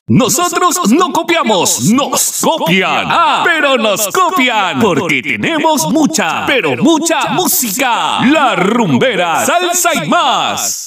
Nosotros no copiamos, nos copian. Pero nos copian porque tenemos mucha, pero mucha música. La Rumbera, salsa y más.